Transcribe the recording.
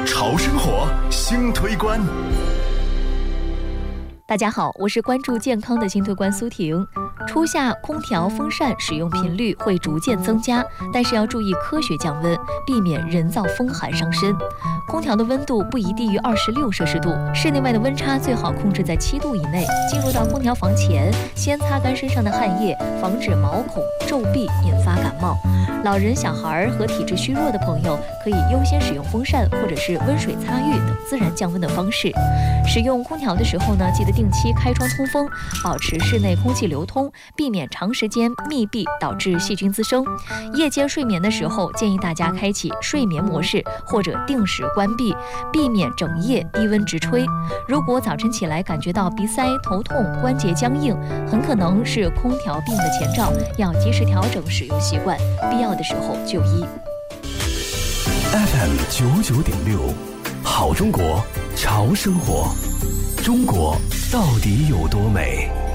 潮生活新推观。 大家好，我是关注健康的新推官苏婷。初夏空调、风扇使用频率会逐渐增加，但是要注意科学降温，避免人造风寒伤身。空调的温度不宜低于26摄氏度，室内外的温差最好控制在7度以内。进入到空调房前，先擦干身上的汗液，防止毛孔皱闭引发感冒。老人、小孩和体质虚弱的朋友可以优先使用风扇或者是温水擦浴等自然降温的方式。使用空调的时候呢，记得定期开窗通风，保持室内空气流通，避免长时间密闭导致细菌滋生。夜间睡眠的时候，建议大家开启睡眠模式或者定时关闭，避免整夜低温直吹。如果早晨起来感觉到鼻塞、头痛、关节僵硬，很可能是空调病的前兆，要及时调整使用习惯，必要的时候就医。 FM 99.6，好中国，潮生活。中国到底有多美？